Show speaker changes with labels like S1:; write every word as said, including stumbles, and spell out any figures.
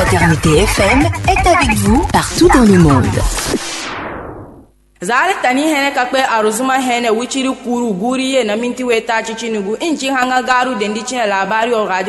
S1: Fraternité F M est avec vous partout dans le monde.
S2: Zale tani hene kakpe aruzuma hene wichiri kuru guri ye na minti weta chichinugu inchi hanga garu dendi chine labari o radio